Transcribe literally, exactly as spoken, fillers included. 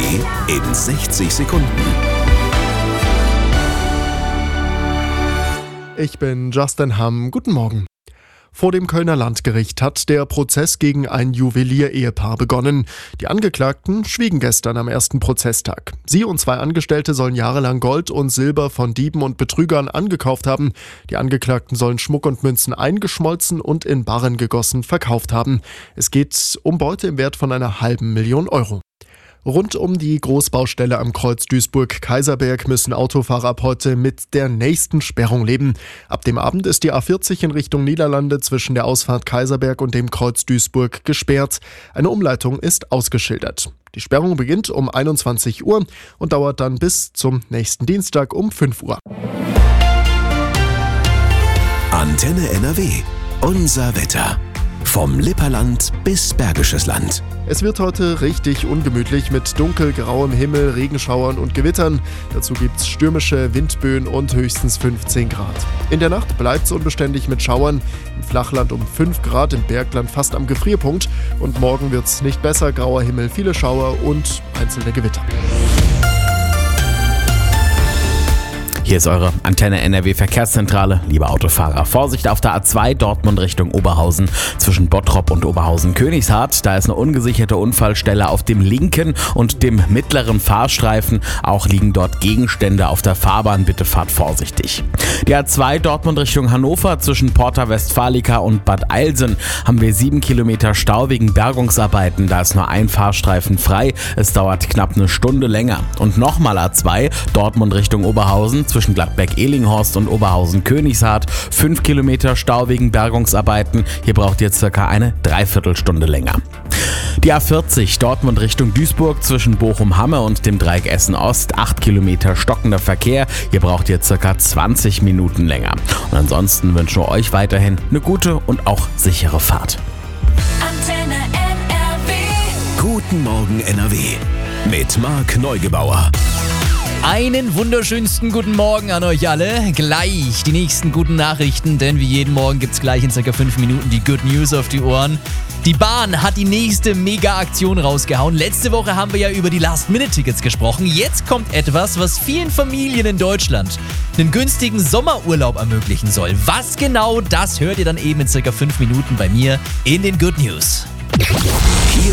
W in sechzig Sekunden. Ich bin Justin Hamm. Guten Morgen. Vor dem Kölner Landgericht hat der Prozess gegen ein Juwelier-Ehepaar begonnen. Die Angeklagten schwiegen gestern am ersten Prozesstag. Sie und zwei Angestellte sollen jahrelang Gold und Silber von Dieben und Betrügern angekauft haben. Die Angeklagten sollen Schmuck und Münzen eingeschmolzen und in Barren gegossen verkauft haben. Es geht um Beute im Wert von einer halben Million Euro. Rund um die Großbaustelle am Kreuz Duisburg-Kaiserberg müssen Autofahrer ab heute mit der nächsten Sperrung leben. Ab dem Abend ist die A vierzig in Richtung Niederlande zwischen der Ausfahrt Kaiserberg und dem Kreuz Duisburg gesperrt. Eine Umleitung ist ausgeschildert. Die Sperrung beginnt um einundzwanzig Uhr und dauert dann bis zum nächsten Dienstag um fünf Uhr. Antenne N R W. Unser Wetter. Vom Lipperland bis Bergisches Land. Es wird heute richtig ungemütlich mit dunkelgrauem Himmel, Regenschauern und Gewittern. Dazu gibt's stürmische Windböen und höchstens fünfzehn Grad. In der Nacht bleibt's unbeständig mit Schauern. Im Flachland um fünf Grad, im Bergland fast am Gefrierpunkt. Und morgen wird's nicht besser, grauer Himmel, viele Schauer und einzelne Gewitter. Hier ist eure Antenne N R W Verkehrszentrale. Liebe Autofahrer, Vorsicht auf der A zwei Dortmund Richtung Oberhausen zwischen Bottrop und Oberhausen-Königshardt. Da ist eine ungesicherte Unfallstelle auf dem linken und dem mittleren Fahrstreifen. Auch liegen dort Gegenstände auf der Fahrbahn. Bitte fahrt vorsichtig. Die A zwei Dortmund Richtung Hannover zwischen Porta Westfalica und Bad Eilsen haben wir sieben Kilometer Stau wegen Bergungsarbeiten. Da ist nur ein Fahrstreifen frei. Es dauert knapp eine Stunde länger. Und nochmal A zwei Dortmund Richtung Oberhausen zwischen zwischen Gladbeck-Ehlinghorst und Oberhausen-Königshardt. Fünf Kilometer Stau wegen Bergungsarbeiten. Hier braucht ihr circa eine Dreiviertelstunde länger. Die A vierzig Dortmund Richtung Duisburg zwischen Bochum-Hamme und dem Dreieck Essen-Ost. Acht Kilometer stockender Verkehr. Hier braucht ihr circa zwanzig Minuten länger. Und ansonsten wünschen wir euch weiterhin eine gute und auch sichere Fahrt. Antenne N R W. Guten Morgen N R W. Mit Marc Neugebauer. Einen wunderschönsten guten Morgen an euch alle. Gleich die nächsten guten Nachrichten, denn wie jeden Morgen gibt es gleich in circa fünf Minuten die Good News auf die Ohren. Die Bahn hat die nächste Mega-Aktion rausgehauen. Letzte Woche haben wir ja über die Last-Minute-Tickets gesprochen. Jetzt kommt etwas, was vielen Familien in Deutschland einen günstigen Sommerurlaub ermöglichen soll. Was genau, das hört ihr dann eben in circa fünf Minuten bei mir in den Good News.